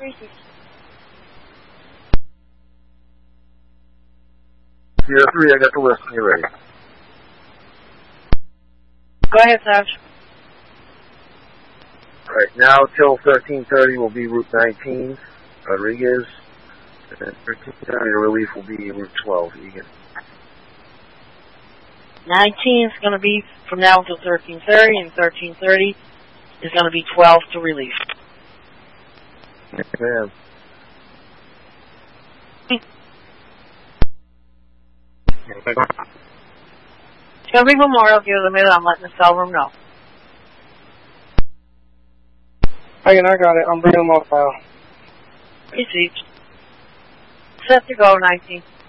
Received. 03, I got the list when you're ready. Go ahead, Saj. Alright, now till 1330 will be Route 19, Rodriguez. And then 1330 relief will be Route 12, Egan. 19 is going to be from now until 1330, and 1330 is going to be 12 to relief. Yes, ma'am. It's going to be Memorial. Give it a minute. I'm letting the cell room know. Again, I got it. I'm bringing them up now. Received. Set to go, 19.